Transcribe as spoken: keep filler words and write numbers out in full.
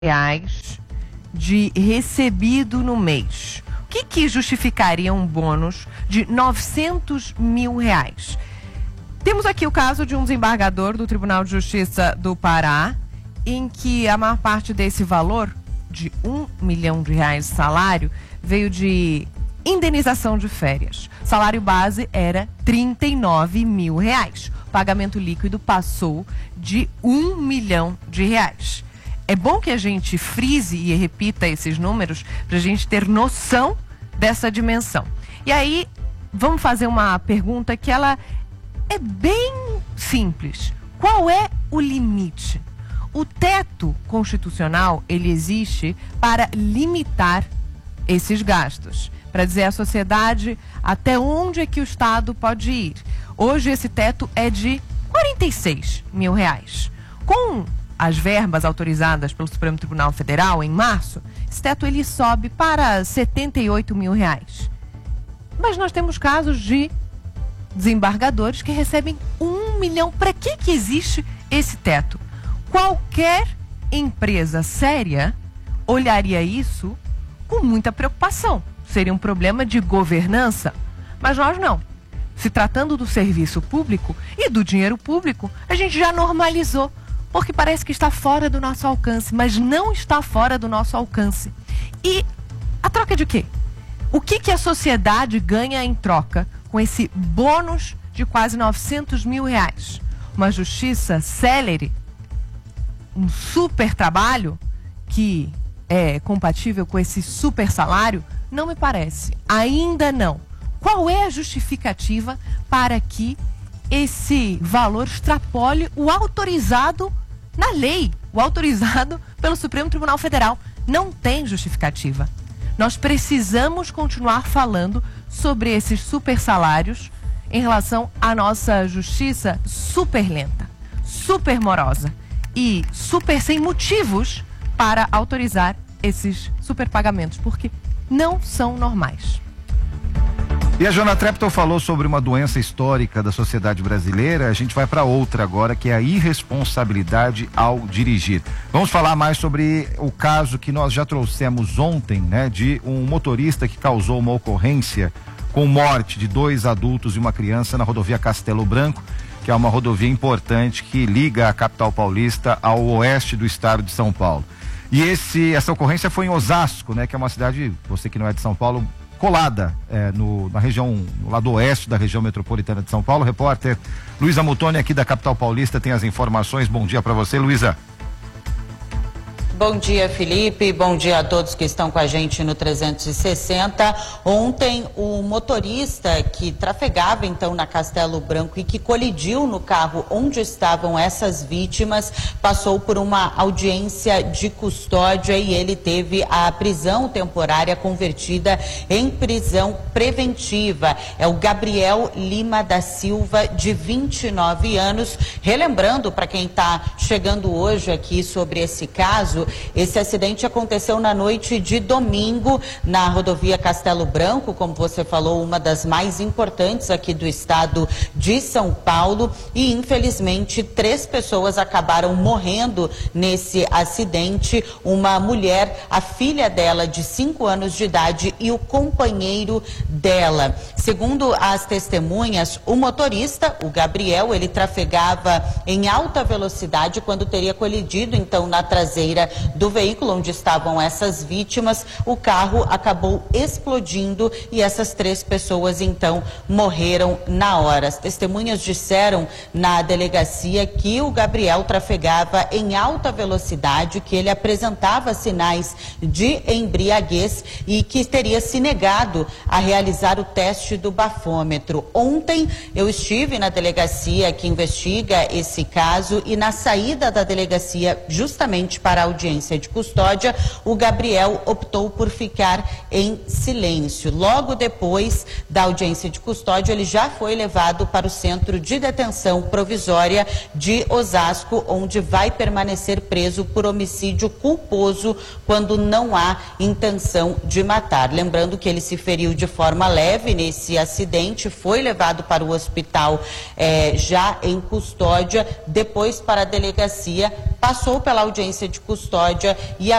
reais de recebido no mês. O que, que justificaria um bônus de novecentos mil reais? Temos aqui o caso de um desembargador do Tribunal de Justiça do Pará, em que a maior parte desse valor, de um milhão de reais de salário, veio de indenização de férias. O salário base era trinta e nove mil reais. O pagamento líquido passou de um milhão de reais. É bom que a gente frise e repita esses números para a gente ter noção dessa dimensão. E aí, vamos fazer uma pergunta que ela é bem simples. Qual é o limite? O teto constitucional, ele existe para limitar esses gastos, para dizer à sociedade até onde é que o Estado pode ir. Hoje esse teto é de quarenta e seis mil reais. Com as verbas autorizadas pelo Supremo Tribunal Federal em março, esse teto ele sobe para setenta e oito mil reais. Mas nós temos casos de desembargadores que recebem um milhão. Para que que existe esse teto? Qualquer empresa séria olharia isso com muita preocupação. Seria um problema de governança, mas nós não. Se tratando do serviço público e do dinheiro público, a gente já normalizou, porque parece que está fora do nosso alcance, mas não está fora do nosso alcance. E a troca de quê? O que que a sociedade ganha em troca com esse bônus de quase novecentos mil reais? Uma justiça célere? Um super trabalho que é compatível com esse super salário? Não me parece. Ainda não. Qual é a justificativa para que esse valor extrapole o autorizado na lei, o autorizado pelo Supremo Tribunal Federal? Não tem justificativa. Nós precisamos continuar falando sobre esses super salários em relação à nossa justiça super lenta, super morosa e super sem motivos para autorizar esses super pagamentos, porque não são normais. E a Joana Treptow falou sobre uma doença histórica da sociedade brasileira. A gente vai para outra agora, que é a irresponsabilidade ao dirigir. Vamos falar mais sobre o caso que nós já trouxemos ontem, né, de um motorista que causou uma ocorrência com morte de dois adultos e uma criança na rodovia Castelo Branco, que é uma rodovia importante que liga a capital paulista ao oeste do estado de São Paulo. E esse, essa ocorrência foi em Osasco, né, que é uma cidade, você que não é de São Paulo, colada é, no, na região, no lado oeste da região metropolitana de São Paulo. O repórter Luísa Mutoni, aqui da capital paulista, tem as informações. Bom dia para você, Luísa. Bom dia, Felipe. Bom dia a todos que estão com a gente no trezentos e sessenta. Ontem, o motorista que trafegava então na Castelo Branco e que colidiu no carro onde estavam essas vítimas, passou por uma audiência de custódia e ele teve a prisão temporária convertida em prisão preventiva. É o Gabriel Lima da Silva, de vinte e nove anos. Relembrando para quem está chegando hoje aqui sobre esse caso, esse acidente aconteceu na noite de domingo na rodovia Castelo Branco, como você falou, uma das mais importantes aqui do estado de São Paulo, e infelizmente três pessoas acabaram morrendo nesse acidente. Uma mulher, a filha dela de cinco anos de idade e o companheiro dela. Segundo as testemunhas, o motorista, o Gabriel, ele trafegava em alta velocidade quando teria colidido então na traseira do veículo onde estavam essas vítimas. O carro acabou explodindo e essas três pessoas então morreram na hora. As testemunhas disseram na delegacia que o Gabriel trafegava em alta velocidade, que ele apresentava sinais de embriaguez e que teria se negado a realizar o teste do bafômetro. Ontem eu estive na delegacia que investiga esse caso e na saída da delegacia justamente para a audiência de custódia, o Gabriel optou por ficar em silêncio. Logo depois da audiência de custódia, ele já foi levado para o Centro de Detenção Provisória de Osasco, onde vai permanecer preso por homicídio culposo quando não há intenção de matar. Lembrando que ele se feriu de forma leve nesse acidente, foi levado para o hospital eh, já em custódia, depois para a delegacia passou pela audiência de custódia e